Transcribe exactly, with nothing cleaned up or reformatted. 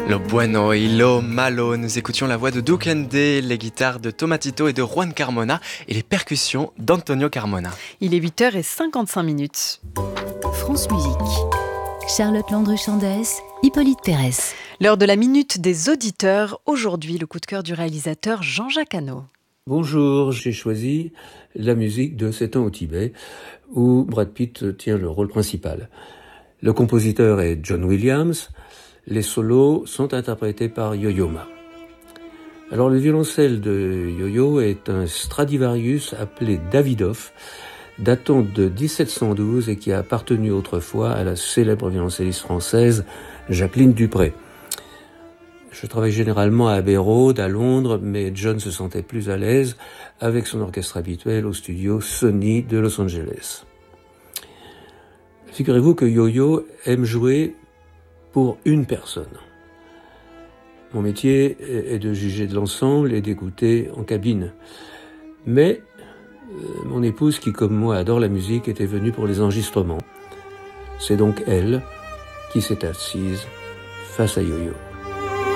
Lo bueno y lo malo. Nous écoutions la voix de Duke N D, les guitares de Tomatito et de Juan Carmona et les percussions d'Antonio Carmona. Il est huit heures cinquante-cinq minutes. France Musique. Charlotte Landru-Chandès, Hippolyte Pérez. L'heure de la minute des auditeurs. Aujourd'hui, le coup de cœur du réalisateur Jean-Jacques Hano. Bonjour, j'ai choisi la musique de Sept ans au Tibet, où Brad Pitt tient le rôle principal. Le compositeur est John Williams. Les solos sont interprétés par Yo-Yo Ma. Alors le violoncelle de Yo-Yo est un Stradivarius appelé Davidoff, datant de dix-sept cent douze et qui a appartenu autrefois à la célèbre violoncelliste française Jacqueline Dupré. Je travaille généralement à Abbey Road, à Londres, mais John se sentait plus à l'aise avec son orchestre habituel au studio Sony de Los Angeles. Figurez-vous que Yo-Yo aime jouer pour une personne. Mon métier est de juger de l'ensemble et d'écouter en cabine. Mais euh, mon épouse, qui comme moi adore la musique, était venue pour les enregistrements. C'est donc elle qui s'est assise face à Yo-Yo.